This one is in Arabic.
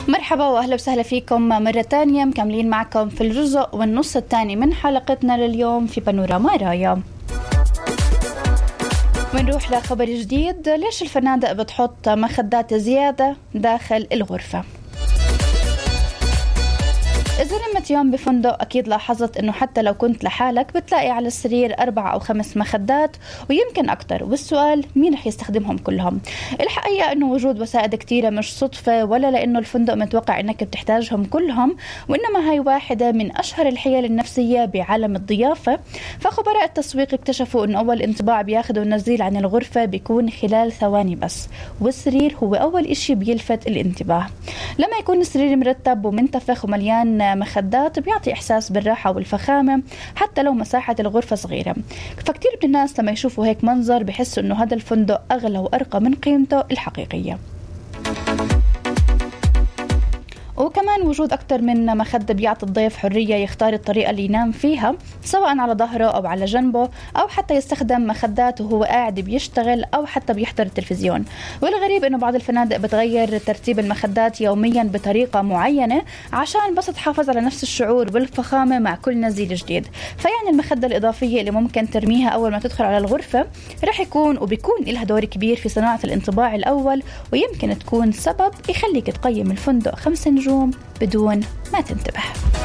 مرحبا وأهلا وسهلا فيكم مرة تانية، مكملين معكم في الجزء والنص الثاني من حلقتنا لليوم في بانوراما رايا. ونروح لخبر جديد. ليش الفنادق بتحط مخدات زيادة داخل الغرفة؟ إذا نمت يوم بفندق أكيد لاحظت أنه حتى لو كنت لحالك بتلاقي على السرير 4 أو 5 مخدات ويمكن أكتر، والسؤال مين رح يستخدمهم كلهم؟ الحقيقة أنه وجود وسائد كتيرة مش صدفة ولا لأنه الفندق متوقع أنك بتحتاجهم كلهم، وإنما هاي واحدة من أشهر الحيل النفسية بعالم الضيافة. فخبراء التسويق اكتشفوا أنه أول انطباع بياخده النزيل عن الغرفة بيكون خلال ثواني بس، والسرير هو أول إشي بيلفت الانتباه. لما يكون السرير مرتب ومنتفخ ومليان مخدات بيعطي إحساس بالراحة والفخامة حتى لو مساحة الغرفة صغيرة. فكتير من الناس لما يشوفوا هيك منظر بيحسوا إنه هذا الفندق أغلى وأرقى من قيمته الحقيقية. وكمان وجود أكتر من مخدة بيعطي الضيف حرية يختار الطريقة اللي ينام فيها، سواء على ظهره أو على جنبه، أو حتى يستخدم مخدات وهو قاعد بيشتغل أو حتى بيحضر التلفزيون. والغريب إنه بعض الفنادق بتغير ترتيب المخدات يوميا بطريقة معينة عشان بس تحافظ على نفس الشعور والفخامة مع كل نزيل جديد. فيعني المخدة الإضافية اللي ممكن ترميها أول ما تدخل على الغرفة رح يكون وبيكون لها دور كبير في صناعة الانطباع الأول، ويمكن تكون سبب يخليك تقيم الفندق 5 نجوم بدون ما تنتبه.